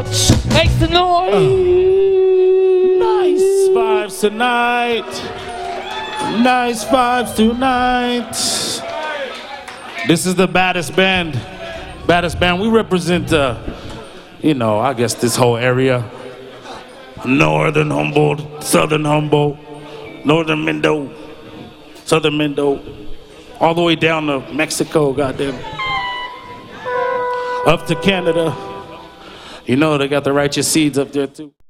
much. Make the noise. Nice vibes tonight. Nice vibes tonight. This is the baddest band. Baddest band. We represent, I guess this whole area. Northern Humboldt, Southern Humboldt, Northern Mendo, Southern Mendo, all the way down to Mexico, goddamn. Up to Canada. You know, they got the righteous seeds up there too.